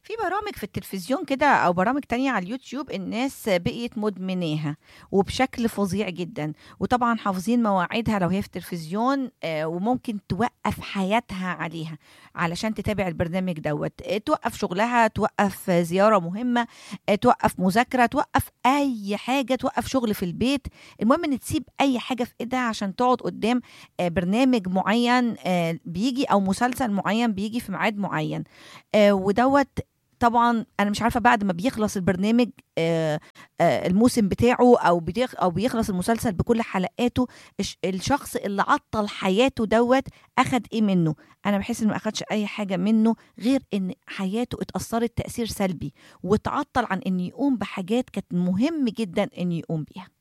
في برامج في التلفزيون كده او برامج تانية على اليوتيوب الناس بقيت مدمناها وبشكل فظيع جدا، وطبعا حافظين مواعيدها لو هي في التلفزيون، وممكن توقف حياتها عليها علشان تتابع البرنامج دوت، توقف شغلها، توقف زيارة مهمة، توقف مذاكرة، توقف اي حاجة، توقف شغل في البيت. المهم ان تسيب اي حاجة في ايدها عشان تقعد قدام برنامج معين بيجي، او مسلسل معين بيجي في ميعاد معين. ودوت طبعا انا مش عارفه بعد ما بيخلص البرنامج الموسم بتاعه، او بيخلص المسلسل بكل حلقاته، الشخص اللي عطل حياته دوت اخد ايه منه؟ انا بحس انه ما اخدش اي حاجه منه غير ان حياته اتاثرت تاثير سلبي، وتعطل عن ان يقوم بحاجات كانت مهم جدا ان يقوم بيها.